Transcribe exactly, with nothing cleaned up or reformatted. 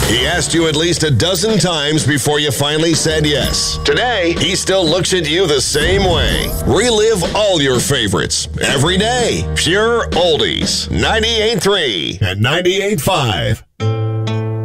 He asked you at least a dozen times before you finally said yes. Today, he still looks at you the same way. Relive all your favorites every day. Pure Oldies. ninety-eight point three and ninety-eight point five.